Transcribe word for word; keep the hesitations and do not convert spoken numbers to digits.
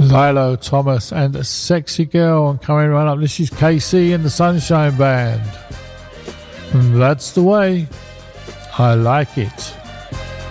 Lilo Thomas and a Sexy Girl, and coming right up, this is K C and the Sunshine Band. And that's the way I like it.